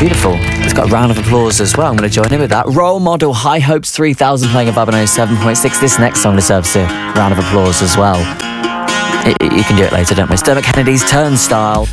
Beautiful. It's got a round of applause as well. I'm going to join in with that. Role Model, High Hopes 3000 playing above 107.6. This next song deserves a round of applause as well. You can do it later, don't we? Dermot Kennedy's Turnstile.